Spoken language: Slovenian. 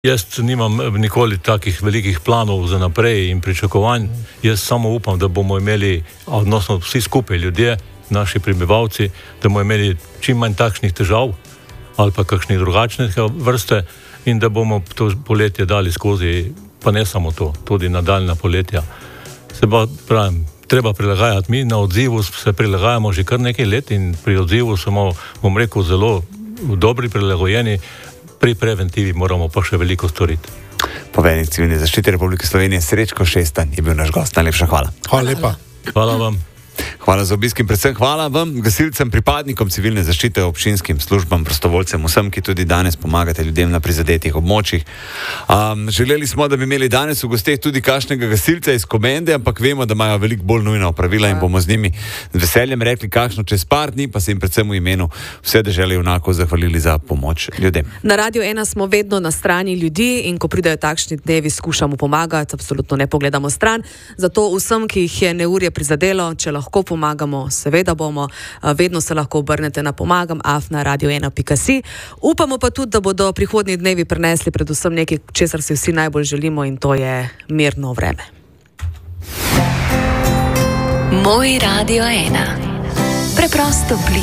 Jaz nimam nikoli takih velikih planov za naprej in pričakovanj. Jaz samo upam, da bomo imeli, odnosno vsi skupaj ljudje, naši prebivalci, da bomo imeli čim manj takšnih težav ali pa kakšnih drugačnih vrste in da bomo to poletje dali skozi, pa ne samo to, tudi nadaljna poletja. Se pa pravim, treba prilagajati. Mi na odzivu se prilagajamo že kar nekaj let in pri odzivu smo, bom rekel, zelo dobri, prilagojeni. Pri preventivi moramo pa še veliko storiti. Poveljnik Civilne zaščite Republike Slovenije Srečko Šestan je bil naš gost. Najlepša hvala. Hvala lepa. Hvala vam. Hvala za obisk in predvsem hvala vam, gasilcem, pripadnikom civilne zaščite, občinskim službam, prostovoljcem, vsem, ki tudi danes pomagate ljudem na prizadetih območjih. Želeli smo, da bi imeli danes v gosteh tudi kakšnega gasilca iz Komende, ampak vemo, da imajo veliko bolj nujna opravila in bomo z njimi z veseljem rekli kakšno čez par dni, pa se jim predvsem v imenu vse dežele junakov zahvalili za pomoč ljudem. Na Radio 1 smo vedno na strani ljudi in ko pridejo takšni dnevi, skušamo pomagati, absolutno ne pogledamo stran. Zato vsem, ki jih je neurje prizadelo, če lahko pomagamo, seveda bomo, vedno se lahko obrnete na pomagam@radio1.si. Upamo pa tudi, da bodo prihodnji dnevi prinesli predvsem nekaj, česar si vsi najbolj želimo, in to je mirno vreme. Moj Radio 1. Preprosto